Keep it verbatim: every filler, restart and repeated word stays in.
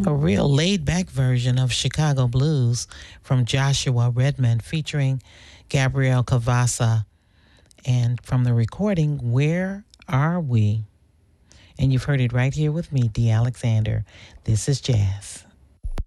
a real laid-back version of Chicago Blues from Joshua Redman featuring Gabrielle Cavassa, and from the recording, Where Are We? And you've heard it right here with me, Dee Alexander. This is Jazz.